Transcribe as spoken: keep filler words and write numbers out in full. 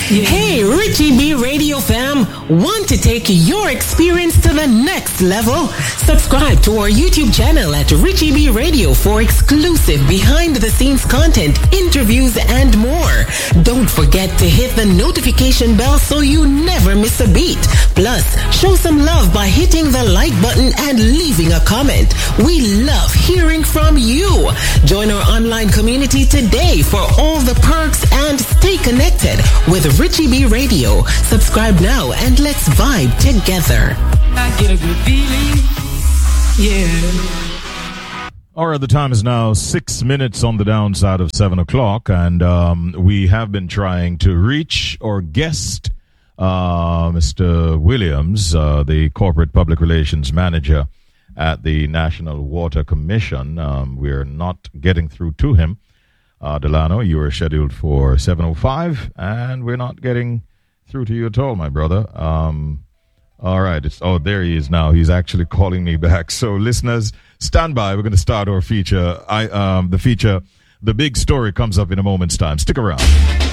Hey, Richie B Radio fam, want to take your experience to the next level? Subscribe to our YouTube channel at Richie B Radio for exclusive behind-the-scenes content, interviews, and more. Don't forget to hit the notification bell so you never miss a beat. Plus, show some love by hitting the like button and leaving a comment. We love hearing from you. Join our online community today for all the perks and stay connected with Richie B Radio. Subscribe now and let's vibe together. I get a good feeling. Yeah. All right, the time is now six minutes on the downside of seven o'clock, and um, we have been trying to reach or guest uh, Mister Williams, uh, the corporate public relations manager at the National Water Commission. Um, we're not getting through to him. Uh, Delano, you are scheduled for seven oh five, and we're not getting through to you at all, my brother. Um, all right. It's, oh, there he is now. He's actually calling me back. So, listeners, stand by. We're going to start our feature. I um, The feature, The Big Story, comes up in a moment's time. Stick around.